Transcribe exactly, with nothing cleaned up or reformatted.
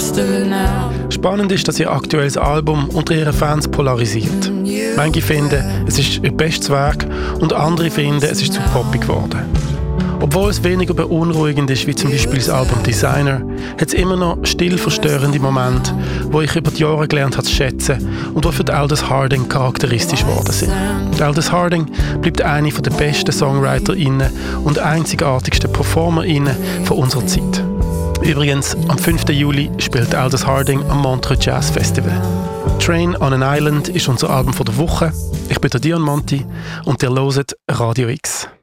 understood now. Spannend ist, dass ihr aktuelles Album unter ihren Fans polarisiert. Manche finden, es ist ihr bestes Werk und andere finden, es ist zu poppig geworden. Obwohl es weniger beunruhigend ist, wie zum Beispiel das Album Designer, hat es immer noch still verstörende Momente, wo ich über die Jahre gelernt habe zu schätzen und die für die Aldous Harding charakteristisch geworden sind. Die Aldous Harding bleibt eine der besten SongwriterInnen und einzigartigsten PerformerInnen von unserer Zeit. Übrigens, am fünften Juli spielt Aldous Harding am Montreux Jazz Festival. Train on an Island ist unser Album von der Woche. Ich bin der Dion Monti und ihr hört Radio X.